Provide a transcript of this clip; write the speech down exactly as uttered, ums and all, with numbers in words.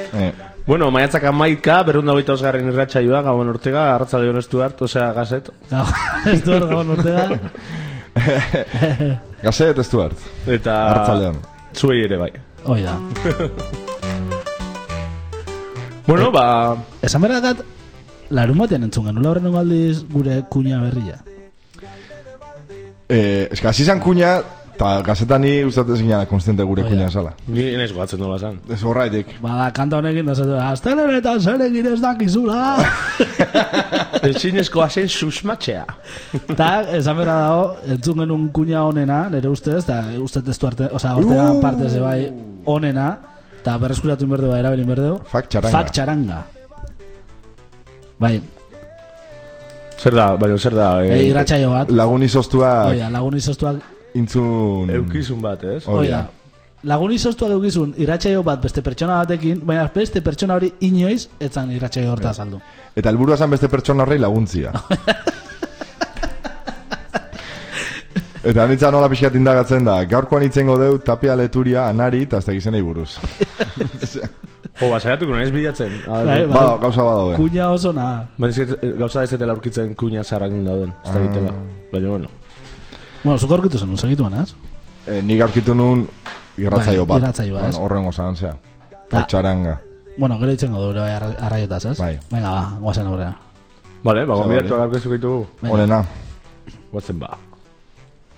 Eh. Bueno, maiatzak amaika, berrunda hogeita osgarren irratsaioa, Gabon Ortega, arratzaldeon Estuart, osea, Gazet. Estuart, Gabon Ortega. Gazet, Estuart. Eta... Arratzaldeon. Zuei ere bai. Hoi da. Bueno, ba... Esan berrakat, larun batean entzun genula horren aldiz gure kuña berria. Eh, es que hasi zan kuña, eta Gazetan ni ustatez gina konstante gure kuña esala. Ni naiz goatzen nola zan. Ez horraitik. Bada, kanta honekin da zatu, astelenetan zer egin ez dakizula. Ezinezkoa zen susmatzea. Eta, esan berra dago, entzun genuen kuña honena, nire ustez, eta ustez testu arte, oza, Ortega uh. parte ze bai honena, eta berreskuratu inberdeu, erabelin berdeu. Fak txaranga. Fak txaranga. Bai. Zer da, baina zer da? E, e, Irratsaio bat. Lagun izoztuak. Oida, lagun izoztuak. Intzun... Eukizun bat, ez? Oida. Lagun izoztuak eukizun irratsaio bat beste pertsona batekin, baina beste pertsona hori inoiz etzan irratsaio horta saldu. Eta helburua zen beste pertsona horrei laguntzia. Eta anitza nola pixkat indagatzen da, gaurkoan itzengo deu Tapia Leturia, Anari, eta ez da gizenei buruz. Jo, basaiatuko nahiz bilatzen. Bai, bai. Bada, gauza badauden. Kuña oso naha. Baina gauza ez dela aurkitzen kuña zarrakin dauden. Ez da egitela. Baina, bueno. Bueno, zuko aurkitu zen, segitu banaz? Eh, nik aurkitu nun irratzaio bat. Irratzaio bat, ez? Horrengo zan, zea. Txaranga. Bueno, gero itzengo du, bai, arraiotaz, ez? Bai. Venga, ba, guazen aurrera. Vale, ba, gombidatu agarkezu gaitu. Honena. Guatzen ba.